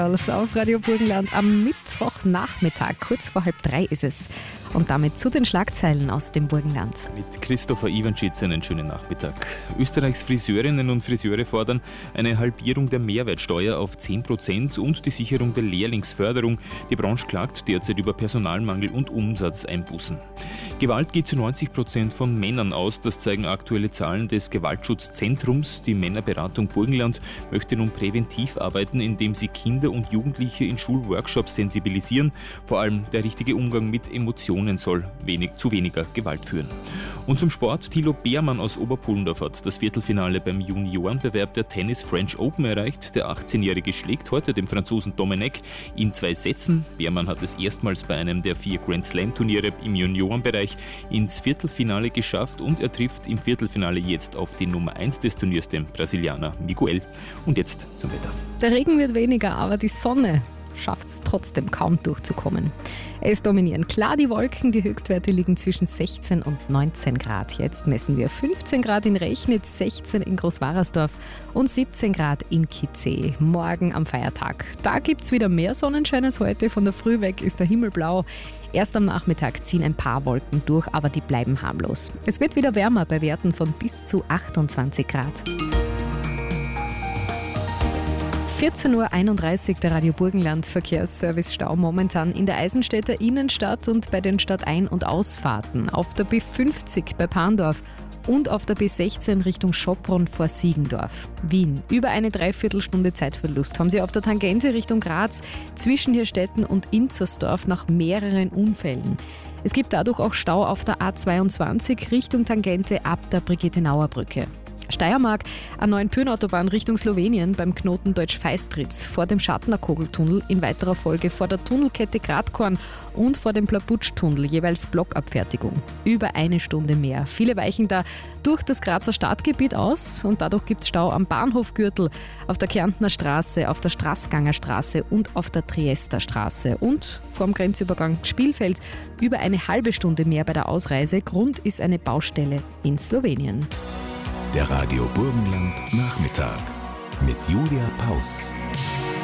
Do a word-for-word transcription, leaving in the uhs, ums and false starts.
Auf Radio Burgenland am Mittwochnachmittag, kurz vor halb drei ist es. Und damit zu den Schlagzeilen aus dem Burgenland. Mit Christopher Iwanschitz einen schönen Nachmittag. Österreichs Friseurinnen und Friseure fordern eine Halbierung der Mehrwertsteuer auf zehn Prozent und die Sicherung der Lehrlingsförderung. Die Branche klagt derzeit über Personalmangel und Umsatzeinbußen. Gewalt geht zu neunzig Prozent von Männern aus. Das zeigen aktuelle Zahlen des Gewaltschutzzentrums. Die Männerberatung Burgenland möchte nun präventiv arbeiten, indem sie Kinder und Jugendliche in Schulworkshops sensibilisieren. Vor allem der richtige Umgang mit Emotionen soll wenig, zu weniger Gewalt führen. Und zum Sport. Thilo Beermann aus Oberpullendorf hat das Viertelfinale beim Juniorenbewerb der Tennis French Open erreicht. Der achtzehnjährige schlägt heute den Franzosen Domenech in zwei Sätzen. Beermann hat es erstmals bei einem der vier Grand Slam Turniere im Juniorenbereich ins Viertelfinale geschafft und er trifft im Viertelfinale jetzt auf die Nummer eins des Turniers, den Brasilianer Miguel. Und jetzt zum Wetter. Der Regen wird weniger, aber die Sonne schafft es trotzdem kaum durchzukommen. Es dominieren klar die Wolken, die Höchstwerte liegen zwischen sechzehn und neunzehn Grad. Jetzt messen wir fünfzehn Grad in Rechnitz, sechzehn in Großwarersdorf und siebzehn Grad in Kitzee. Morgen am Feiertag. Da gibt es wieder mehr Sonnenschein als heute. Von der Früh weg ist der Himmel blau. Erst am Nachmittag ziehen ein paar Wolken durch, aber die bleiben harmlos. Es wird wieder wärmer bei Werten von bis zu achtundzwanzig Grad. vierzehn Uhr einunddreißig, der Radio Burgenland Verkehrsservice-Stau momentan in der Eisenstädter Innenstadt und bei den Stadtein- und Ausfahrten. Auf der B fünfzig bei Pandorf und auf der B sechzehn Richtung Schopron vor Siegendorf. Wien. Über eine Dreiviertelstunde Zeitverlust haben Sie auf der Tangente Richtung Graz zwischen Hirstetten und Inzersdorf nach mehreren Unfällen. Es gibt dadurch auch Stau auf der A zweiundzwanzig Richtung Tangente ab der Brigittenauer-Brücke. Steiermark, A neun Pyrnautobahn Richtung Slowenien beim Knoten Deutsch-Feistritz, vor dem Schartner-Kogeltunnel, in weiterer Folge vor der Tunnelkette Gradkorn und vor dem Plabutsch-Tunnel, jeweils Blockabfertigung. Über eine Stunde mehr. Viele weichen da durch das Grazer Stadtgebiet aus und dadurch gibt es Stau am Bahnhofgürtel, auf der Kärntner Straße, auf der Straßganger Straße und auf der Triester Straße. Und vorm Grenzübergang Spielfeld über eine halbe Stunde mehr bei der Ausreise. Grund ist eine Baustelle in Slowenien. Der Radio Burgenland Nachmittag mit Julia Paus.